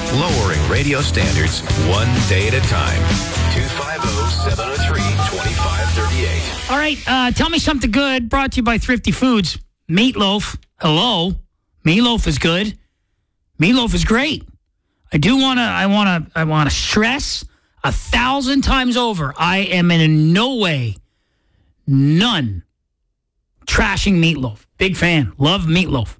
lowering radio standards one day at a time. 250-703-2538. All right, tell me something good. Brought to you by Thrifty Foods. Meatloaf. Hello. Meatloaf is good. Meatloaf is great. I want to stress 1,000 times over. I am in no way, none, trashing Meatloaf. Big fan. Love Meatloaf.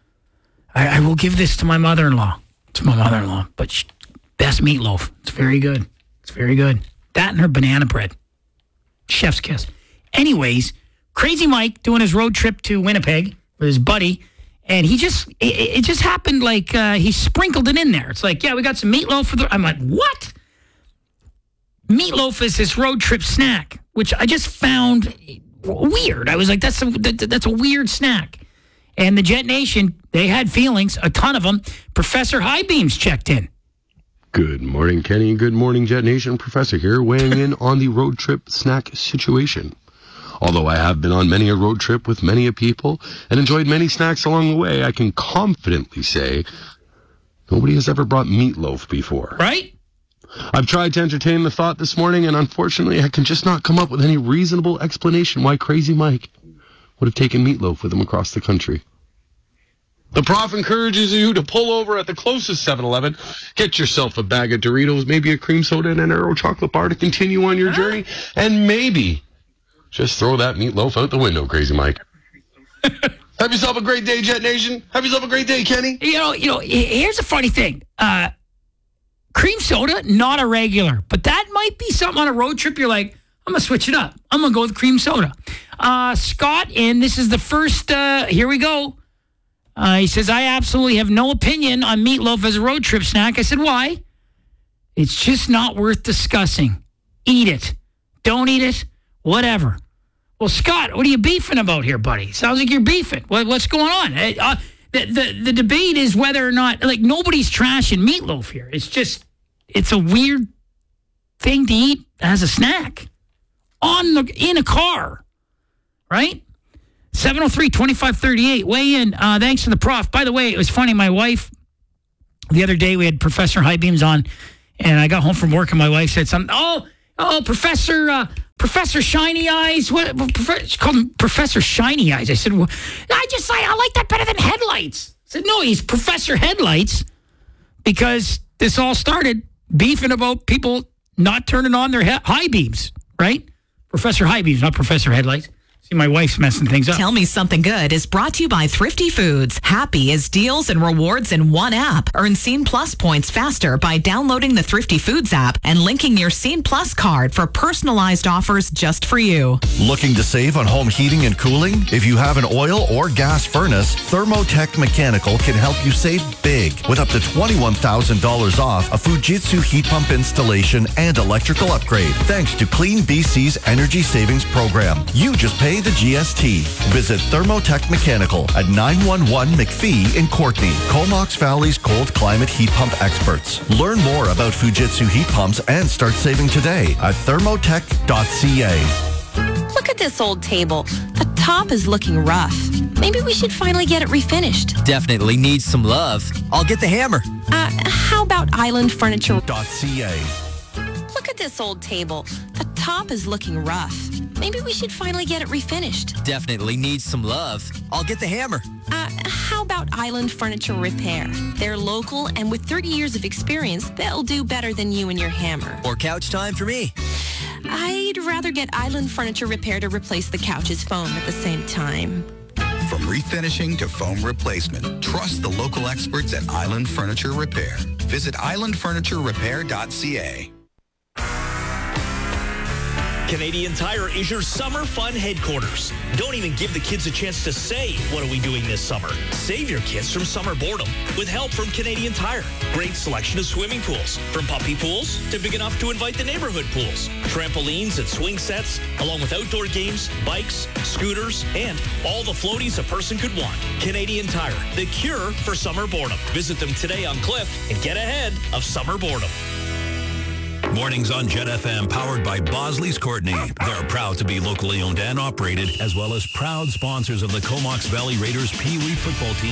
I will give this to my mother-in-law. To my mother-in-law. But best Meatloaf. It's very good. It's very good. That and her banana bread. Chef's kiss. Anyways, Crazy Mike doing his road trip to Winnipeg with his buddy. And it just happened like he sprinkled it in there. It's like, yeah, we got some meatloaf for the... I'm like, what? Meatloaf is his road trip snack, which I just found weird. I was like, that's a weird snack. And the Jet Nation, they had feelings, a ton of them. Professor Highbeams checked in. Good morning, Kenny. Good morning, Jet Nation. Professor here, weighing in on the road trip snack situation. Although I have been on many a road trip with many a people and enjoyed many snacks along the way, I can confidently say nobody has ever brought meatloaf before. Right? I've tried to entertain the thought this morning, and unfortunately, I can just not come up with any reasonable explanation why Crazy Mike would have taken meatloaf with him across the country. The prof encourages you to pull over at the closest 7-Eleven, get yourself a bag of Doritos, maybe a cream soda and an Aero chocolate bar to continue on your journey, and maybe just throw that meatloaf out the window, Crazy Mike. Have yourself a great day, Jet Nation. Have yourself a great day, Kenny. You know, here's a funny thing. Cream soda, not a regular, but that might be something on a road trip. You're like, I'm going to switch it up. I'm going to go with cream soda. Scott, and this is the first, here we go. He says, I absolutely have no opinion on meatloaf as a road trip snack. I said, why? It's just not worth discussing. Eat it. Don't eat it. Whatever. Well, Scott, what are you beefing about here, buddy? Sounds like you're beefing. What's going on? The debate is whether or not, like, nobody's trashing meatloaf here. It's a weird thing to eat as a snack in a car, right? 703-2538. Weigh in. Thanks for the prof. By the way, it was funny. My wife, the other day, we had Professor Highbeams on, and I got home from work, and my wife said something. Oh, Professor Shiny Eyes. She called him Professor Shiny Eyes. I said, well, I like that better than Headlights. I said, no, he's Professor Headlights, because this all started beefing about people not turning on their high beams, right? Professor High Beams, not Professor Headlights. See, my wife's messing things up. Tell Me Something Good is brought to you by Thrifty Foods. Happy is deals and rewards in one app. Earn Scene Plus points faster by downloading the Thrifty Foods app and linking your Scene Plus card for personalized offers just for you. Looking to save on home heating and cooling? If you have an oil or gas furnace, Thermotech Mechanical can help you save big with up to $21,000 off a Fujitsu heat pump installation and electrical upgrade. Thanks to Clean BC's Energy Savings Program. You just pay the GST. Visit Thermotech Mechanical at 911 McPhee in Courtney, Comox Valley's cold climate heat pump experts. Learn more about Fujitsu heat pumps and start saving today at thermotech.ca. Look at this old table. The top is looking rough. Maybe we should finally get it refinished. Definitely needs some love. I'll get the hammer. How about Island Furniture? .ca. Look at this old table. The top is looking rough. Maybe we should finally get it refinished. Definitely needs some love. I'll get the hammer. How about Island Furniture Repair? They're local, and with 30 years of experience, they'll do better than you and your hammer. Or couch time for me. I'd rather get Island Furniture Repair to replace the couch's foam at the same time. From refinishing to foam replacement, trust the local experts at Island Furniture Repair. Visit islandfurniturerepair.ca. Canadian Tire is your summer fun headquarters. Don't even give the kids a chance to say, what are we doing this summer? Save your kids from summer boredom with help from Canadian Tire. Great selection of swimming pools, from puppy pools to big enough to invite the neighborhood pools. Trampolines and swing sets, along with outdoor games, bikes, scooters, and all the floaties a person could want. Canadian Tire, the cure for summer boredom. Visit them today on Cliff and get ahead of summer boredom. Mornings on Jet FM, powered by Bosley's Courtney. They're proud to be locally owned and operated, as well as proud sponsors of the Comox Valley Raiders Pee Wee football team.